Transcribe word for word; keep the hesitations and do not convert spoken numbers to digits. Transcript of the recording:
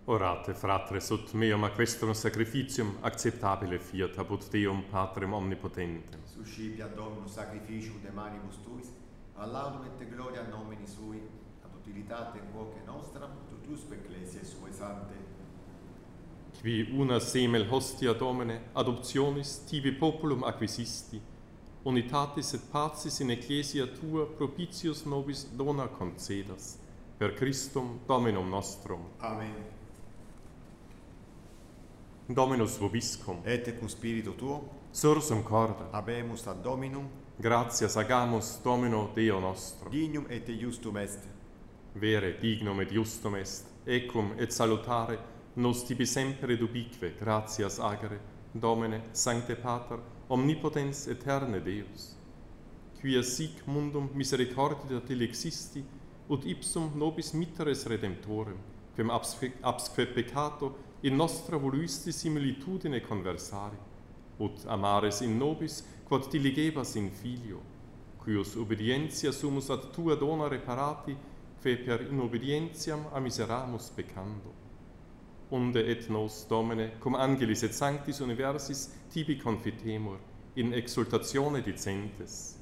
Orate, fratres, ut meum a questum sacrificium acceptabile fiat apud Deum Patrem omnipotentem. Suscipiat Dominus sacrificium de manibus tuis, ad laudum et gloria nomini sui, ad utilitate quoque nostra, tutusque ecclesiae suae sancte. Qui una semel hostia Domine, adoptionis tibi populum acquisisti, unitatis et pacis in ecclesia tua propitius nobis dona concedas, per Christum Dominum nostrum. Amen. Dominus vobiscum, Et cum spiritu tuo, sursum corda, habemus ad Dominum, gratias agamus Domino Deo nostro. dignum et justum est. Vere, dignum et justum est, ecum et salutare, nos tibi semper et ubique, gratias agere, Domine, Sancte Pater, omnipotens eterne Deus, quia sic mundum misericordia dilexisti, ut ipsum nobis mitteres redemptorem, quem absque, absque peccato in nostra voluisti similitudine conversari, ut amares in nobis, quod diligebas in filio, cuius obedientia sumus ad tua dona reparati, fe per inobedientiam a miseramus peccando. Unde et nos, Domine, cum angelis et sanctis universis, tibi confitemur, in exultatione dicentes.